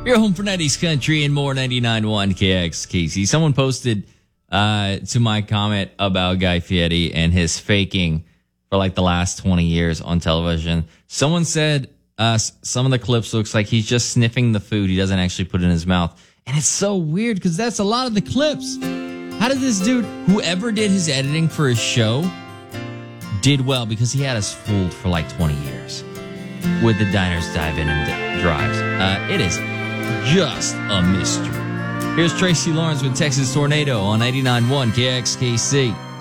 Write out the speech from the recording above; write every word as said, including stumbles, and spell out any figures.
You're home for nineties country and more. Ninety-nine point one K X K C. Someone posted uh, to my comment about Guy Fieri and his faking for like the last twenty years on television. Someone said uh, some of the clips looks like he's just sniffing the food. He doesn't actually put it in his mouth. And it's so weird because that's a lot of the clips. How did this dude, whoever did his editing for his show, did well because he had us fooled for like twenty years with the diners, dive-in, and d- drives. Uh, it is just a mystery. Here's Tracy Lawrence with Texas Tornado on ninety-nine point one K X K C.